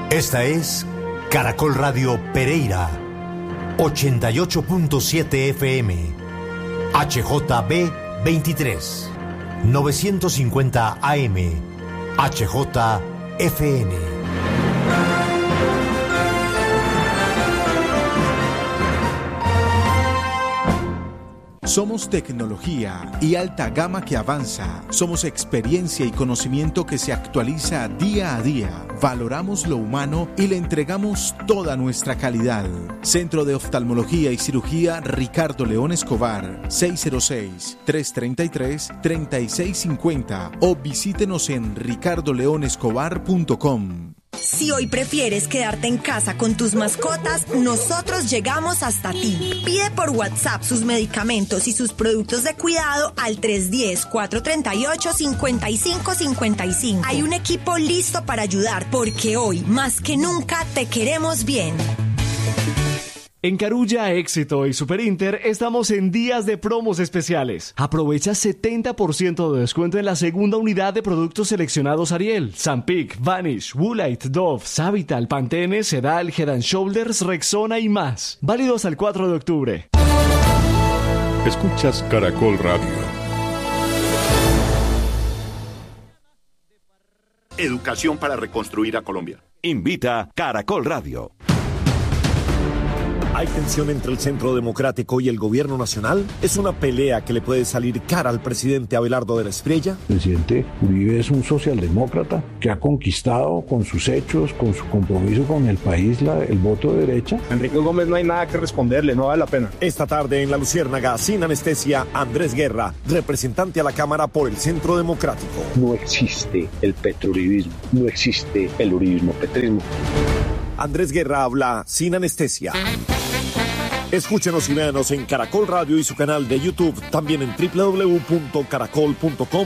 Esta es Caracol Radio Pereira, 88.7 FM, HJB 23, 950 AM, HJFN. Somos tecnología y alta gama que avanza. Somos experiencia y conocimiento que se actualiza día a día. Valoramos lo humano y le entregamos toda nuestra calidad. Centro de Oftalmología y Cirugía Ricardo León Escobar, 606-333-3650 o visítenos en ricardoleonescobar.com. Si hoy prefieres quedarte en casa con tus mascotas, nosotros llegamos hasta ti. Pide por WhatsApp sus medicamentos y sus productos de cuidado al 310-438-5555. Hay un equipo listo para ayudar, porque hoy, más que nunca, te queremos bien. En Carulla, Éxito y Superinter estamos en días de promos especiales. Aprovecha 70% de descuento en la segunda unidad de productos seleccionados Ariel, Zampic, Vanish, Woolite, Dove, Savital, Pantene, Sedal, Head & Shoulders, Rexona y más. Válido hasta el 4 de octubre. Escuchas Caracol Radio. Educación para reconstruir a Colombia. Invita Caracol Radio. ¿Hay tensión entre el Centro Democrático y el Gobierno Nacional? ¿Es una pelea que le puede salir cara al presidente Abelardo de la Espriella? El presidente Uribe es un socialdemócrata que ha conquistado con sus hechos, con su compromiso con el país, el voto de derecha. Enrique Gómez no hay nada que responderle, no vale la pena. Esta tarde en La Luciérnaga, sin anestesia, Andrés Guerra, representante a la Cámara por el Centro Democrático. No existe el petrouribismo, no existe el uribismo-petrismo. Andrés Guerra habla sin anestesia. Escúchenos y véanos en Caracol Radio y su canal de YouTube, también en www.caracol.com.co.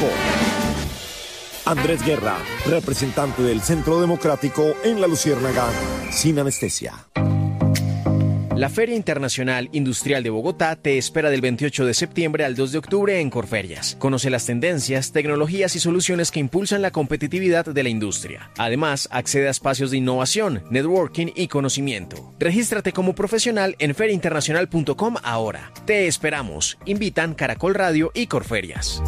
Andrés Guerra, representante del Centro Democrático en La Luciérnaga, sin anestesia. La Feria Internacional Industrial de Bogotá te espera del 28 de septiembre al 2 de octubre en Corferias. Conoce las tendencias, tecnologías y soluciones que impulsan la competitividad de la industria. Además, accede a espacios de innovación, networking y conocimiento. Regístrate como profesional en feriainternacional.com ahora. Te esperamos. Invitan Caracol Radio y Corferias.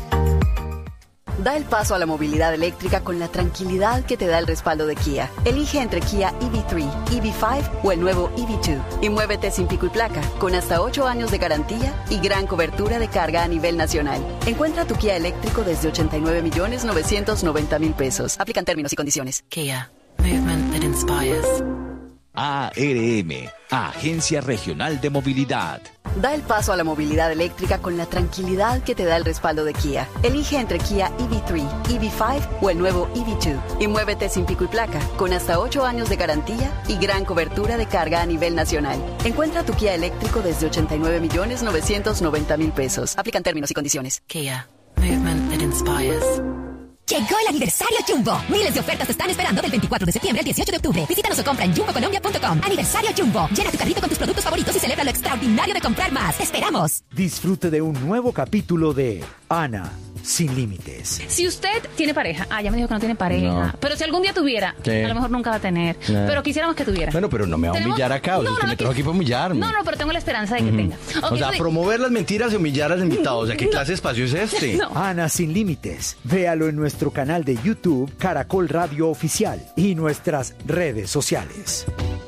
Da el paso a la movilidad eléctrica con la tranquilidad que te da el respaldo de Kia. Elige entre Kia EV3, EV5 o el nuevo EV2 y muévete sin pico y placa, con hasta 8 años de garantía y gran cobertura de carga a nivel nacional. Encuentra tu Kia eléctrico desde 89.990.000 pesos. Aplican términos y condiciones. Kia, movement that inspires. ARM, Agencia Regional de Movilidad. Da el paso a la movilidad eléctrica con la tranquilidad que te da el respaldo de Kia. Elige entre Kia EV3, EV5 o el nuevo EV2 y muévete sin pico y placa, con hasta 8 años de garantía y gran cobertura de carga a nivel nacional. Encuentra tu Kia eléctrico desde 89.990.000 pesos. Aplican términos y condiciones. Kia, movement that inspires. Llegó el aniversario Jumbo. Miles de ofertas te están esperando del 24 de septiembre al 18 de octubre. Visítanos o compra en jumbocolombia.com. Aniversario Jumbo. Llena tu carrito con tus productos favoritos y celebra lo extraordinario de comprar más. ¡Te esperamos! Disfrute de un nuevo capítulo de Ana sin límites. Si usted tiene pareja, ya me dijo que no tiene pareja, pero si algún día tuviera, a lo mejor nunca va a tener, pero quisiéramos que tuviera. Bueno, pero no me va a humillar acá, usted me trajo aquí para humillarme. No, pero tengo la esperanza de que tenga. O sea, promover las mentiras y humillar a los invitados, o sea, ¿qué clase de espacio es este? No. Ana sin límites, véalo en nuestro canal de YouTube, Caracol Radio Oficial, y nuestras redes sociales.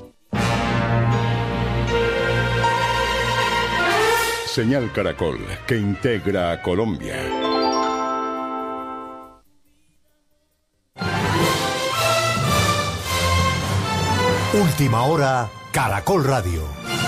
Señal Caracol, que integra a Colombia. Última hora, Caracol Radio.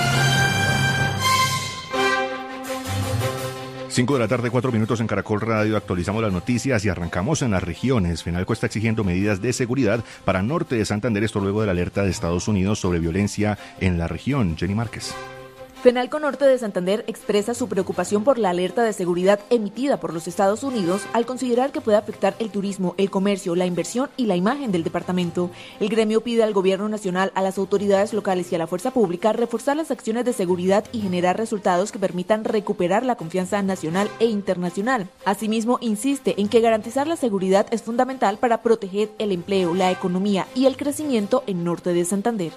5 de la tarde, 4 minutos en Caracol Radio. Actualizamos las noticias y arrancamos en las regiones. Fenalco está exigiendo medidas de seguridad para norte de Santander, esto luego de la alerta de Estados Unidos sobre violencia en la región. Jenny Márquez. Fenalco Norte de Santander expresa su preocupación por la alerta de seguridad emitida por los Estados Unidos al considerar que puede afectar el turismo, el comercio, la inversión y la imagen del departamento. El gremio pide al gobierno nacional, a las autoridades locales y a la fuerza pública reforzar las acciones de seguridad y generar resultados que permitan recuperar la confianza nacional e internacional. Asimismo, insiste en que garantizar la seguridad es fundamental para proteger el empleo, la economía y el crecimiento en Norte de Santander.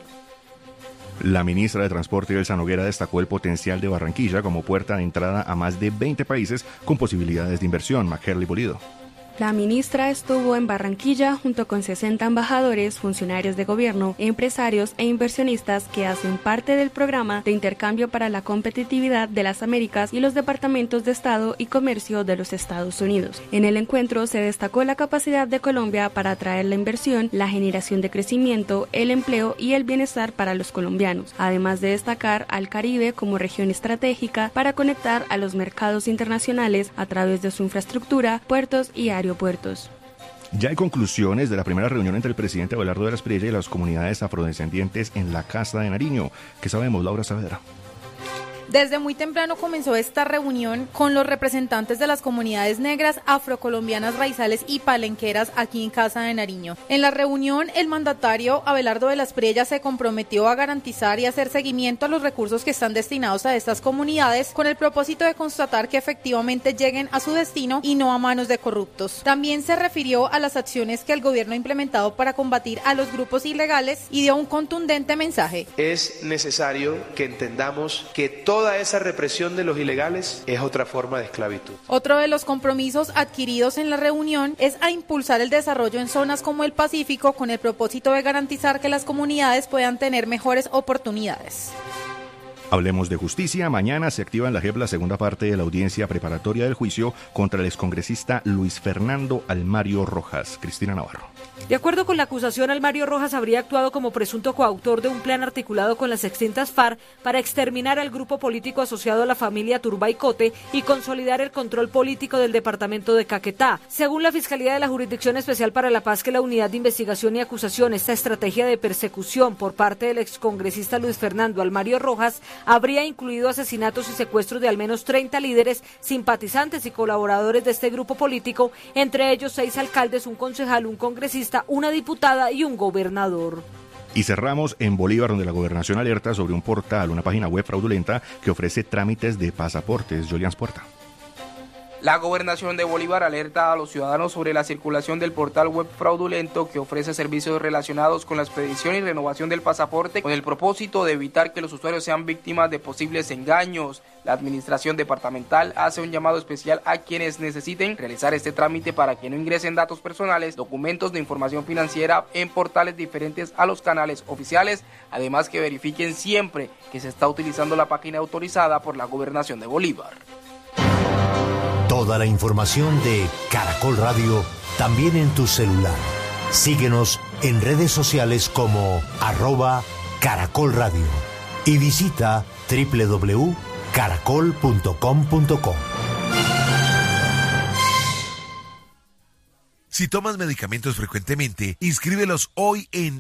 La ministra de Transporte, Elsa Noguera, destacó el potencial de Barranquilla como puerta de entrada a más de 20 países con posibilidades de inversión. Majerly Pulido. La ministra estuvo en Barranquilla junto con 60 embajadores, funcionarios de gobierno, empresarios e inversionistas que hacen parte del programa de intercambio para la competitividad de las Américas y los departamentos de Estado y Comercio de los Estados Unidos. En el encuentro se destacó la capacidad de Colombia para atraer la inversión, la generación de crecimiento, el empleo y el bienestar para los colombianos, además de destacar al Caribe como región estratégica para conectar a los mercados internacionales a través de su infraestructura, puertos y aeropuertos. Ya hay conclusiones de la primera reunión entre el presidente Abelardo de la Espriella y las comunidades afrodescendientes en la Casa de Nariño. ¿Qué sabemos, Laura Saavedra? Desde muy temprano comenzó esta reunión con los representantes de las comunidades negras, afrocolombianas, raizales y palenqueras aquí en Casa de Nariño. En la reunión, el mandatario Abelardo de la Espriella se comprometió a garantizar y hacer seguimiento a los recursos que están destinados a estas comunidades con el propósito de constatar que efectivamente lleguen a su destino y no a manos de corruptos. También se refirió a las acciones que el gobierno ha implementado para combatir a los grupos ilegales y dio un contundente mensaje. Es necesario que entendamos que toda esa represión de los ilegales es otra forma de esclavitud. Otro de los compromisos adquiridos en la reunión es a impulsar el desarrollo en zonas como el Pacífico con el propósito de garantizar que las comunidades puedan tener mejores oportunidades. Hablemos de justicia. Mañana se activa en la JEP la segunda parte de la audiencia preparatoria del juicio contra el excongresista Luis Fernando Almario Rojas. Cristina Navarro. De acuerdo con la acusación, Almario Rojas habría actuado como presunto coautor de un plan articulado con las extintas FARC para exterminar al grupo político asociado a la familia Turbay Cote y consolidar el control político del departamento de Caquetá. Según la Fiscalía de la Jurisdicción Especial para la Paz, que la Unidad de Investigación y Acusación, esta estrategia de persecución por parte del excongresista Luis Fernando Almario Rojas habría incluido asesinatos y secuestros de al menos 30 líderes, simpatizantes y colaboradores de este grupo político, entre ellos 6 alcaldes, un concejal, un congresista, una diputada y un gobernador. Y cerramos en Bolívar, donde la Gobernación alerta sobre un portal, una página web fraudulenta que ofrece trámites de pasaportes. Julián Puerta. La Gobernación de Bolívar alerta a los ciudadanos sobre la circulación del portal web fraudulento que ofrece servicios relacionados con la expedición y renovación del pasaporte con el propósito de evitar que los usuarios sean víctimas de posibles engaños. La Administración Departamental hace un llamado especial a quienes necesiten realizar este trámite para que no ingresen datos personales, documentos de información financiera en portales diferentes a los canales oficiales, además que verifiquen siempre que se está utilizando la página autorizada por la Gobernación de Bolívar. Toda la información de Caracol Radio también en tu celular. Síguenos en redes sociales como @Caracol Radio y visita www.caracol.com.co. Si tomas medicamentos frecuentemente, inscríbelos hoy en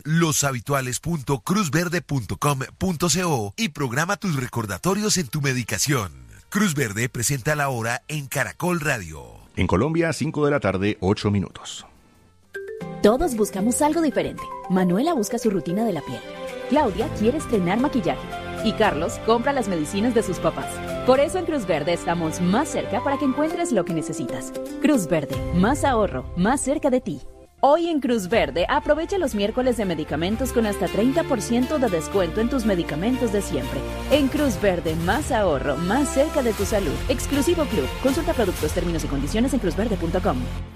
loshabituales.cruzverde.com.co y programa tus recordatorios en tu medicación. Cruz Verde presenta la hora en Caracol Radio. En Colombia, 5 de la tarde, 8 minutos. Todos buscamos algo diferente. Manuela busca su rutina de la piel. Claudia quiere estrenar maquillaje. Y Carlos compra las medicinas de sus papás. Por eso en Cruz Verde estamos más cerca para que encuentres lo que necesitas. Cruz Verde, más ahorro, más cerca de ti. Hoy en Cruz Verde, aprovecha los miércoles de medicamentos con hasta 30% de descuento en tus medicamentos de siempre. En Cruz Verde, más ahorro, más cerca de tu salud. Exclusivo Club. Consulta productos, términos y condiciones en cruzverde.com.